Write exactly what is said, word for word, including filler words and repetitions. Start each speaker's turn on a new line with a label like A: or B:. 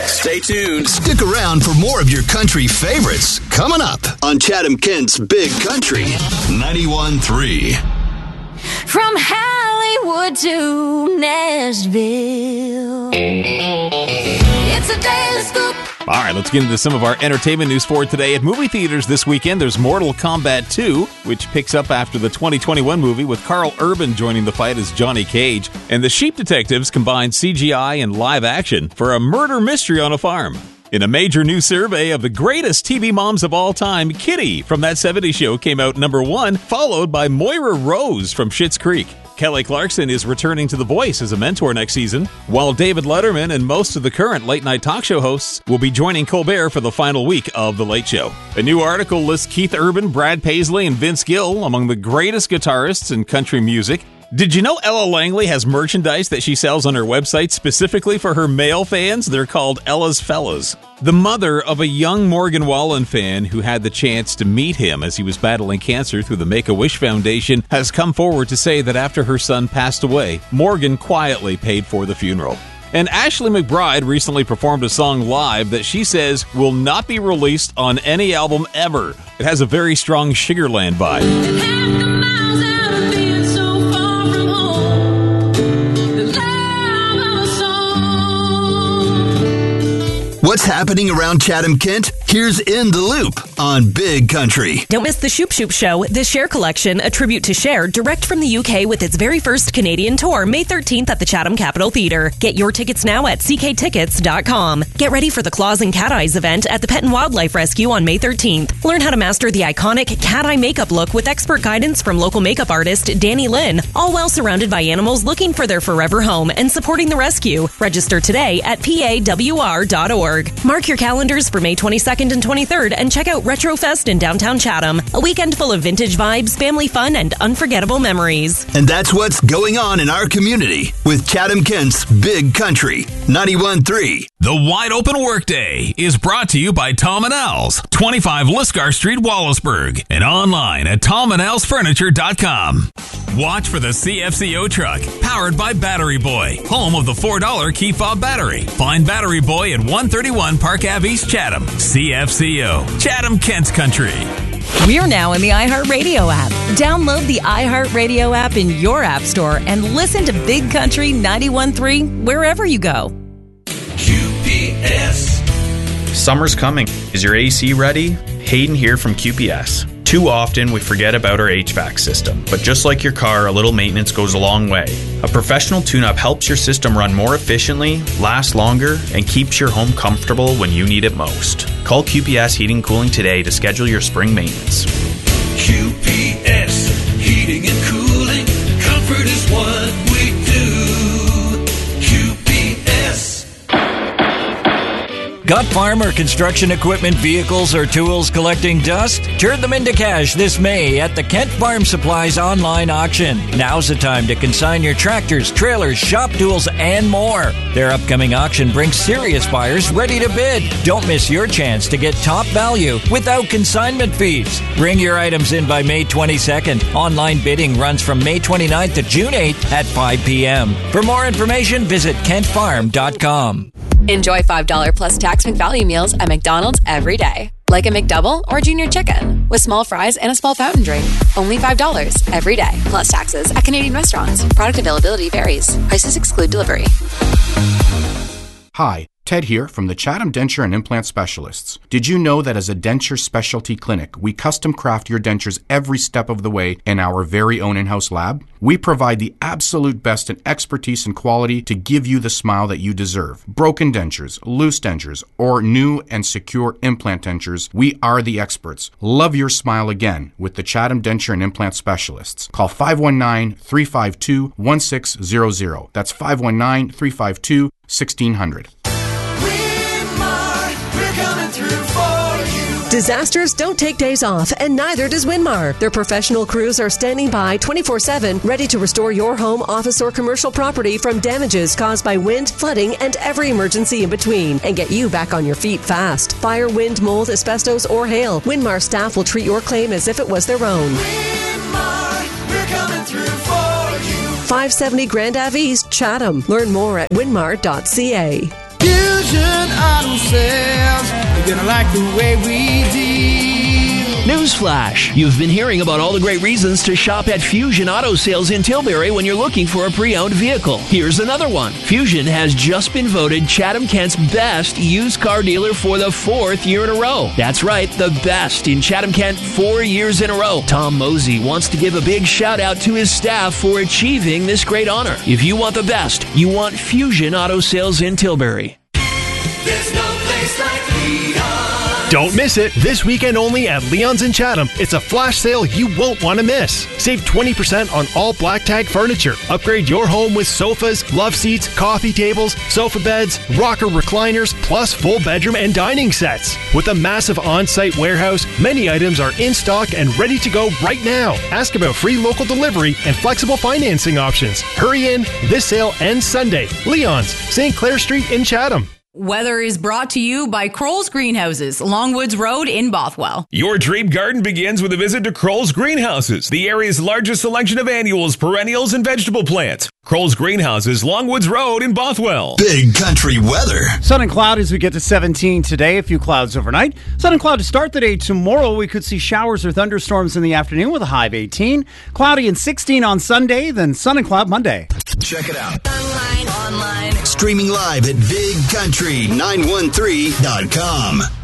A: Stay tuned. Stick around for more of your country favorites coming up on Chatham-Kent's Big Country ninety-one point three.
B: From Hollywood to Nashville, it's a daily scoop.
C: All right, let's get into some of our entertainment news for today. At movie theaters this weekend, there's Mortal Kombat two, which picks up after the twenty twenty-one movie with Carl Urban joining the fight as Johnny Cage. And the Sheep Detectives combine C G I and live action for a murder mystery on a farm. In a major new survey of the greatest T V moms of all time, Kitty from That seventies Show came out number one, followed by Moira Rose from Schitt's Creek. Kelly Clarkson is returning to The Voice as a mentor next season, while David Letterman and most of the current late-night talk show hosts will be joining Colbert for the final week of The Late Show. A new article lists Keith Urban, Brad Paisley, and Vince Gill among the greatest guitarists in country music. Did you know Ella Langley has merchandise that she sells on her website specifically for her male fans? They're called Ella's Fellas. The mother of a young Morgan Wallen fan who had the chance to meet him as he was battling cancer through the Make-A-Wish Foundation has come forward to say that after her son passed away, Morgan quietly paid for the funeral. And Ashley McBryde recently performed a song live that she says will not be released on any album ever. It has a very strong Sugarland vibe.
A: What's happening around Chatham-Kent? Here's In the Loop on Big Country.
D: Don't miss the Shoop Shoop Show, the Cher Collection, a tribute to Cher, direct from the U K with its very first Canadian tour, May thirteenth at the Chatham Capitol Theatre. Get your tickets now at c k tickets dot com. Get ready for the Claws and Cat Eyes event at the Pet and Wildlife Rescue on May thirteenth. Learn how to master the iconic cat eye makeup look with expert guidance from local makeup artist Danny Lynn, all while surrounded by animals looking for their forever home and supporting the rescue. Register today at p a w r dot org. Mark your calendars for May twenty-second and twenty-third and check out Retrofest in downtown Chatham, a weekend full of vintage vibes, family fun, and unforgettable memories.
A: And that's what's going on in our community with Chatham-Kent's Big Country ninety-one point three.
E: The Wide Open Workday is brought to you by Tom and Al's, twenty-five Lisgar Street, Wallaceburg, and online at tom and als furniture dot com. Watch for the C F C O truck, powered by Battery Boy, home of the four dollar key fob battery. Find Battery Boy at one thirty-one Park Ave East Chatham. C F C O, Chatham-Kent's Country.
D: We're now in the iHeartRadio app. Download the iHeartRadio app in your app store and listen to Big Country ninety-one point three wherever you go.
F: Q P S.
G: Summer's coming. Is your A C ready? Hayden here from Q P S. Too often, we forget about our H V A C system, but just like your car, a little maintenance goes a long way. A professional tune-up helps your system run more efficiently, last longer, and keeps your home comfortable when you need it most. Call Q P S Heating and Cooling today to schedule your spring maintenance.
F: Q P S, heating and cooling, comfort is what we do. Q P S.
H: Got farm or construction equipment, vehicles, or tools collecting dust? Turn them into cash this May at the Kent Farm Supplies online auction. Now's the time to consign your tractors, trailers, shop tools, and more. Their upcoming auction brings serious buyers ready to bid. Don't miss your chance to get top value without consignment fees. Bring your items in by May twenty-second. Online bidding runs from May twenty-ninth to June eighth at five p.m. For more information, visit kent farm dot com.
I: Enjoy five dollars plus tax McValue meals at McDonald's every day. Like a McDouble or Junior Chicken with small fries and a small fountain drink. Only five dollars every day plus taxes at Canadian restaurants. Product availability varies. Prices exclude delivery.
J: Hi, Ted here from the Chatham Denture and Implant Specialists. Did you know that as a denture specialty clinic, we custom craft your dentures every step of the way in our very own in-house lab? We provide the absolute best in expertise and quality to give you the smile that you deserve. Broken dentures, loose dentures, or new and secure implant dentures, we are the experts. Love your smile again with the Chatham Denture and Implant Specialists. Call five one nine, three five two, one six zero zero. That's five one nine, three five two, one six zero zero.
K: Disasters don't take days off, and neither does Winmar. Their professional crews are standing by twenty-four seven, ready to restore your home, office, or commercial property from damages caused by wind, flooding, and every emergency in between, and get you back on your feet fast. Fire, wind, mold, asbestos, or hail, Winmar staff will treat your claim as if it was their own.
F: Winmar, we're coming through for you.
K: five seventy Grand Ave East, Chatham. Learn more at winmar dot c a.
L: Fusion Auto Sales, you're gonna like the way we deal.
M: Newsflash! You've been hearing about all the great reasons to shop at Fusion Auto Sales in Tilbury when you're looking for a pre-owned vehicle. Here's another one. Fusion has just been voted Chatham-Kent's best used car dealer for the fourth year in a row. That's right, the best in Chatham-Kent four years in a row. Tom Mosey wants to give a big shout out to his staff for achieving this great honor. If you want the best, you want Fusion Auto Sales in Tilbury.
F: There's no place like Leon.
N: Don't miss it. This weekend only at Leon's in Chatham. It's a flash sale you won't want to miss. Save twenty percent on all black tag furniture. Upgrade your home with sofas, love seats, coffee tables, sofa beds, rocker recliners, plus full bedroom and dining sets. With a massive on-site warehouse, many items are in stock and ready to go right now. Ask about free local delivery and flexible financing options. Hurry in. This sale ends Sunday. Leon's, Saint Clair Street in Chatham.
O: Weather is brought to you by Kroll's Greenhouses, Longwoods Road in Bothwell.
P: Your dream garden begins with a visit to Kroll's Greenhouses, the area's largest selection of annuals, perennials, and vegetable plants. Kroll's Greenhouses, Longwoods Road in Bothwell.
A: Big country weather.
Q: Sun and cloud as we get to seventeen today, a few clouds overnight. Sun and cloud to start the day tomorrow. We could see showers or thunderstorms in the afternoon with a high of eighteen. Cloudy and sixteen on Sunday, then sun and cloud Monday.
A: Check it out. Online, online. Streaming live at big country nine one three dot com.